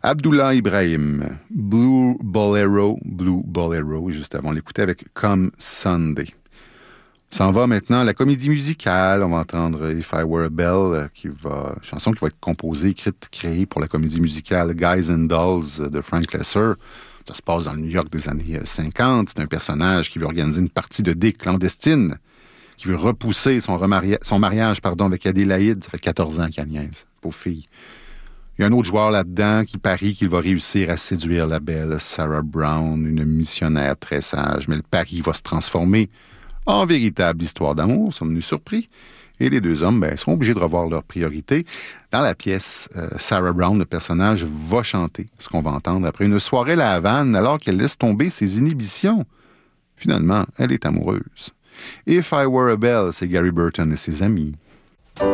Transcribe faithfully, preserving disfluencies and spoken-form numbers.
Abdullah Ibrahim, Blue Bolero, Blue Bolero, juste avant, on l'écoutait avec Come Sunday. On s'en va maintenant à la comédie musicale. On va entendre If I Were a Bell, qui va, chanson qui va être composée, écrite, créée pour la comédie musicale Guys and Dolls de Frank Loesser. Ça se passe dans le New York des années cinquante. C'est un personnage qui veut organiser une partie de dé clandestine, qui veut repousser son, remaria- son mariage pardon, avec Adélaïde. Ça fait quatorze ans qu'elle niaise, pauvre fille. Il y a un autre joueur là-dedans qui parie qu'il va réussir à séduire la belle Sarah Brown, une missionnaire très sage. Mais le pari va se transformer en véritable histoire d'amour, sommes-nous surpris? Et les deux hommes ben, seront obligés de revoir leurs priorités. Dans la pièce, euh, Sarah Brown, le personnage, va chanter ce qu'on va entendre après une soirée à la Havane alors qu'elle laisse tomber ses inhibitions. Finalement, elle est amoureuse. If I Were a Bell, c'est Gary Burton et ses amis.